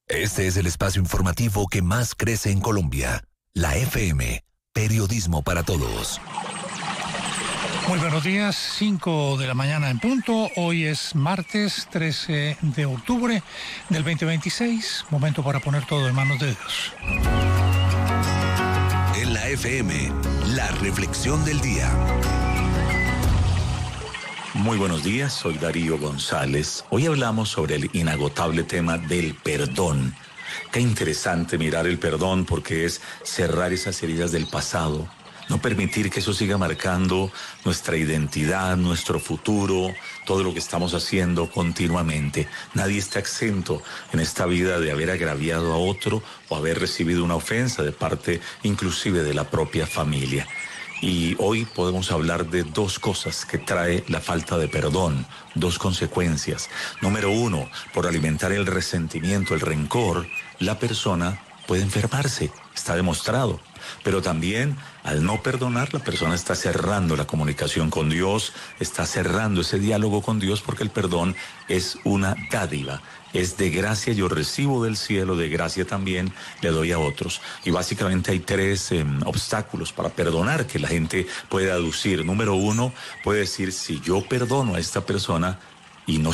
Este es el espacio informativo que más crece en Colombia. La FM, periodismo para todos. Muy buenos días, 5 de la mañana en punto. Hoy es martes 13 de octubre del 2026. Momento para poner todo en manos de Dios. En la FM, la reflexión del día. Muy buenos días, soy Darío González. Hoy hablamos sobre el inagotable tema del perdón. Qué interesante mirar el perdón porque es cerrar esas heridas del pasado, no permitir que eso siga marcando nuestra identidad, nuestro futuro, todo lo que estamos haciendo continuamente. Nadie está exento en esta vida de haber agraviado a otro o haber recibido una ofensa de parte inclusive de la propia familia. Y hoy podemos hablar de dos cosas que trae la falta de perdón, dos consecuencias. Número uno, por alimentar el resentimiento, el rencor, la persona puede enfermarse, está demostrado. Pero también, al no perdonar, la persona está cerrando la comunicación con Dios, está cerrando ese diálogo con Dios, porque el perdón es una dádiva, es de gracia, yo recibo del cielo, de gracia también le doy a otros. Y básicamente hay tres obstáculos para perdonar que la gente puede aducir. Número uno, puede decir, si yo perdono a esta persona y no